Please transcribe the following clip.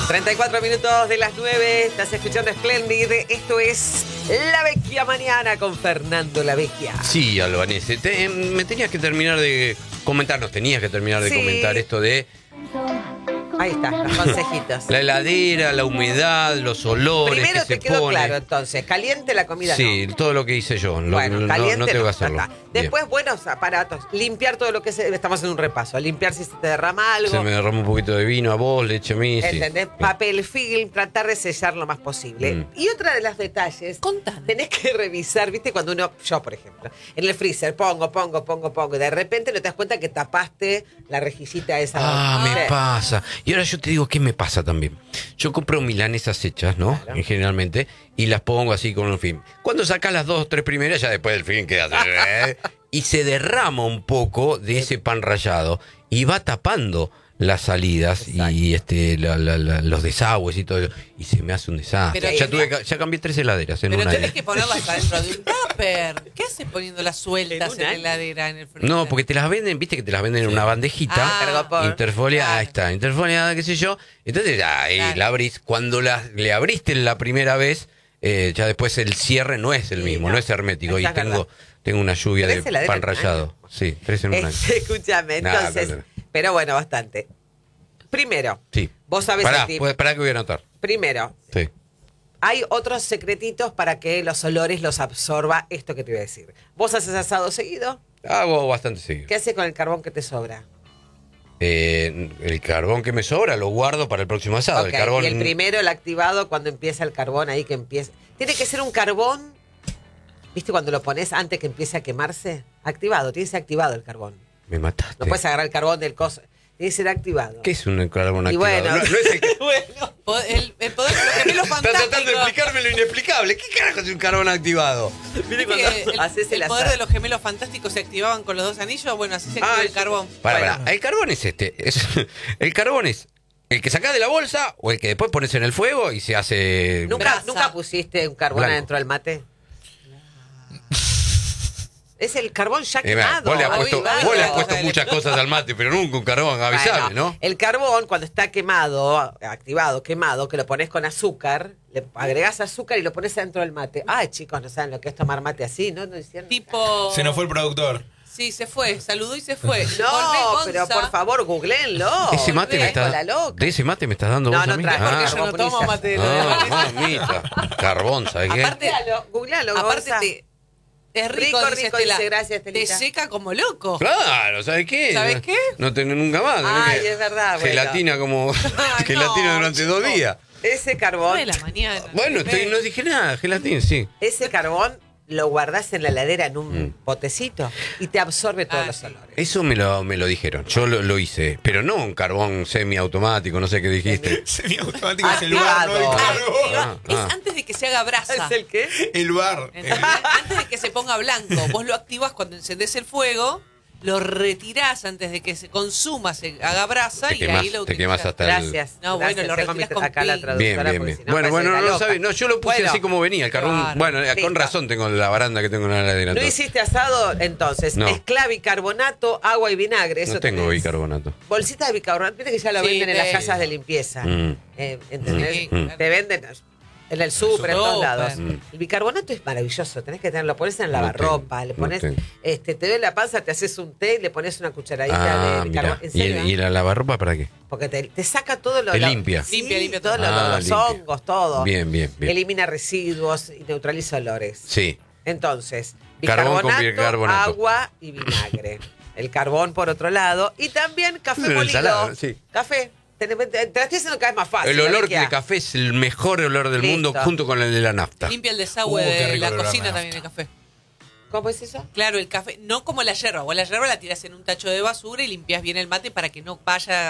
34 minutos de las 9, estás escuchando Splendid. Esto es La Vecchia Mañana con Fernando La Vecchia. Sí, Albanese. Me tenías que terminar de comentar, nos tenías que terminar de comentar esto de Ahí está, los consejitos. la heladera, la humedad, los olores Primero que te se quedó pone. claro, entonces, caliente la comida Sí, no. todo lo que hice yo. Bueno, caliente no tengo que no, hacerlo. ya está. Después, buenos aparatos, limpiar todo lo que estamos haciendo un repaso, limpiar si se te derrama algo. Se me derramó un poquito de vino a vos, leche a mí. Sí. ¿Entendés? Papel film, tratar de sellar lo más posible. Y otra de los detalles, Contanos. tenés que revisar, ¿viste? Cuando yo, por ejemplo, en el freezer pongo, y de repente no te das cuenta que tapaste la rejillita esa. Ah, ¿viste? me pasa. Y ahora yo te digo qué me pasa también. Yo compro milanesas hechas, ¿no? Claro. Generalmente, y las pongo así con un film. Cuando sacas las 2 o 3 primeras, ya después del film queda. Y se derrama un poco de ese pan rallado y va tapando las salidas y los desagües y todo eso, y se me hace un desastre. Pero ya cambié 3 heladeras en Pero un año. tenés que ponerlas adentro de un tupper. ¿Qué haces poniéndolas sueltas ¿En un en la año? heladera, en el freezer? No, porque te las venden, viste que te las venden en una bandejita. Cargopor. Interfoliada, Claro. ahí está, interfoliada, qué sé yo. Entonces ahí Claro. la abrís. Cuando le abriste la primera vez, ya después el cierre no es el mismo, no es hermético. Y Esa es verdad. tengo una lluvia de 3 heladeras pan en un rallado. año. Sí, 3 en un año. Escúchame, Nada, entonces, no. pero bueno, bastante. Primero, Sí. vos sabés Pará, el tip. pará que voy a anotar. Primero, Sí. hay otros secretitos para que los olores los absorba esto que te voy a decir. Vos haces asado seguido, Hago bastante seguido. ¿qué haces con el carbón que te sobra? El carbón que me sobra lo guardo para el próximo asado. Ok, El carbón. y el primero, el activado, cuando empieza el carbón ahí que empieza. Tiene que ser un carbón, ¿viste cuando lo pones antes que empiece a quemarse? Activado, tiene que ser activado el carbón. Me mataste. No puedes agarrar el carbón del coso, tiene que ser activado. ¿Qué es un carbón Y activado? bueno, No es el que... bueno. El poder de los gemelos Está fantásticos. tratando de explicarme lo inexplicable. ¿Qué carajo es un carbón activado? Viste ¿Viste cuando que el, haces el el poder asado. de los gemelos fantásticos se activaban con los 2 anillos? Bueno, así se activa el eso. carbón. Pará. El carbón es este. El carbón es el que sacás de la bolsa o el que después pones en el fuego y se hace... ¿Nunca Brasa. pusiste un carbón Blanco. adentro del mate? Es el carbón ya Mirá, quemado. vos le has avivado. puesto muchas cosas al mate, pero nunca un carbón, avisame, Bueno, ¿no? el carbón, cuando está quemado, activado, quemado, que lo pones con azúcar, le agregás azúcar y lo pones adentro del mate. Ay, chicos, no saben lo que es tomar mate así, ¿no? No hicieron. Tipo. Se nos fue el productor. Sí, se fue. Saludó y se fue. No, Volvé, pero Gonza. por favor, googleenlo. Ese mate me Volvé, con la está... loca. ¿De ese mate me estás dando No, vos no a mí? traje, Porque Ah. yo no Carbón tomo pulsa. mate de lo de mamita. Carbón, ¿sabes qué? Aparte, Googlealo, aparte Gonza. es rico, Rico, dice rico, Estela. dice, gracias, Te Estelita. seca como loco. Claro, ¿sabes qué? ¿Sabes qué? No tenés nunca más. tenés Ay, que- es verdad, bueno. Gelatina como... Ay, gelatina no, durante chico. 2 días. Ese carbón, 9 de la mañana. Bueno, no dije nada, gelatina, sí. ese carbón lo guardás en la heladera en un potecito y te absorbe todos los sí. olores. Eso me lo dijeron, yo lo hice, pero no un carbón semiautomático, no sé qué dijiste. Semiautomático es el bar, no el Activado. carbón. Es antes de que se haga brasa. ¿Es el qué? El bar. ¿Entendés? Antes de que se ponga blanco. Vos lo activas cuando encendés el fuego, lo retirás antes de que se consuma, se haga brasa y ahí lo te quemas utilizás. hasta Gracias. No, bueno, Gracias, lo tengo retirás con acá la pin. traductora. Bien, bien, porque bien. si no Bueno, parece no la lo loca. sabía. No, yo lo puse Bueno, así como venía, el carbón. Claro. Bueno, con Listo. razón tengo la baranda que tengo en la heladera. ¿No entonces. hiciste asado entonces? No. Mezcla bicarbonato, agua y vinagre. Eso No tengo tenés. bicarbonato. Bolsitas de bicarbonato. Viste que ya lo Sí, venden en las sí. casas de limpieza. ¿Entendés? Sí, claro. Te venden en el súper, en todos súper. lados. El bicarbonato es maravilloso. Tenés que tenerlo. Lo pones en No lavarropa. tengo, Le pones, no te duele la panza, te haces un té y le pones una cucharadita de Mira. bicarbonato. ¿En serio? ¿Y la lavarropa para qué? Porque te saca todo lo... Te lo- limpia. Sí, Limpia todos todo. los Limpia. hongos, todo. Bien, bien, bien. Elimina residuos y neutraliza olores. Sí. Entonces, Carbón con bicarbonato, bicarbonato. agua y vinagre. El carbón por otro lado. Y también café La molido. ensalada, sí. Café. Te la estoy diciendo cada vez más fácil. El olor Alicia. de café es el mejor olor del Listo. mundo junto con el de la nafta. Limpia el desagüe Qué de rico la olor a cocina nafta. también el café. ¿Cómo es eso? Claro, el café, no como la yerba. Vos la yerba la tirás en un tacho de basura y limpias bien el mate para que no vaya